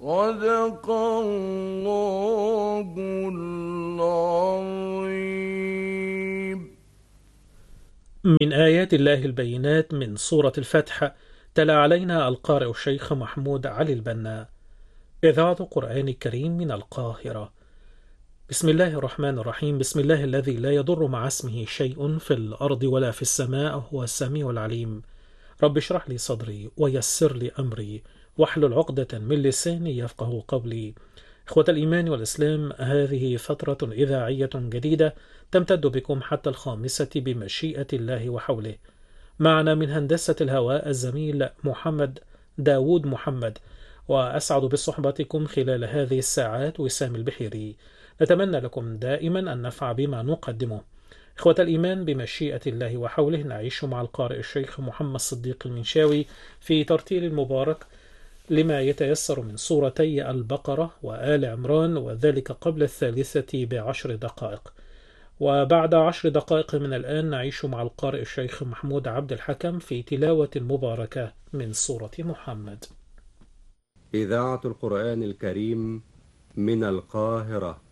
صدق الله العظيم. من آيات الله البينات من سورة الفتح. تلا علينا القارئ الشيخ محمود علي البنا. إذاعة القرآن الكريم من القاهرة. بسم الله الرحمن الرحيم. بسم الله الذي لا يضر مع اسمه شيء في الأرض ولا في السماء، هو السميع العليم. رب اشرح لي صدري ويسر لي أمري واحلل عقدة من لساني يفقه قولي. إخوة الإيمان والإسلام، هذه فترة إذاعية جديدة تمتد بكم حتى 5 بمشيئة الله وحوله. معنا من هندسة الهواء الزميل محمد داود محمد، وأسعد بصحبتكم خلال هذه الساعات وسام البحيري. نتمنى لكم دائما النفع بما نقدمه. إخوة الإيمان، بمشيئة الله وحوله نعيش مع القارئ الشيخ محمد صديق المنشاوي في ترتيل المبارك لما يتيسر من سورتي البقرة وآل عمران، وذلك قبل 3 ب10 دقائق. وبعد 10 دقائق من الآن نعيش مع القارئ الشيخ محمود عبد الحكم في تلاوة مباركة من سورة محمد. إذاعة القرآن الكريم من القاهرة.